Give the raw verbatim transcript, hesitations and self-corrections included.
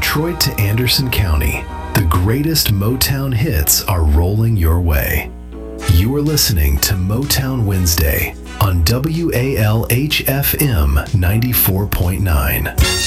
Detroit to Anderson County, the greatest Motown hits are rolling your way. You are listening to Motown Wednesday on W A L H F M ninety-four point nine.